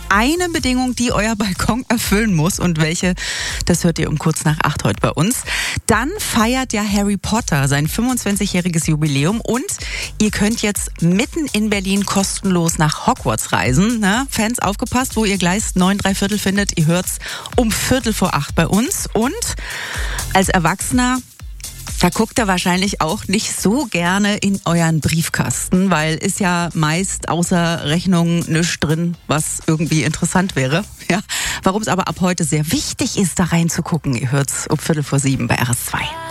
eine Bedingung, die euer Balkon erfüllen muss. Und welche, das hört ihr um kurz nach 8 heute bei uns. Dann feiert ja Harry Potter sein 25-jähriges Jubiläum und ihr könnt jetzt mitten in Berlin kostenlos nach Hogwarts reisen. Na, Fans, aufgepasst, wo ihr Gleis 9 3/4 findet. Ihr hört's um 7:45 bei uns. Und als Erwachsener, da guckt ihr wahrscheinlich auch nicht so gerne in euren Briefkasten, weil ist ja meist außer Rechnung nichts drin, was irgendwie interessant wäre. Ja, warum es aber ab heute sehr wichtig ist, da reinzugucken, ihr hört's um 6:45 bei RS2.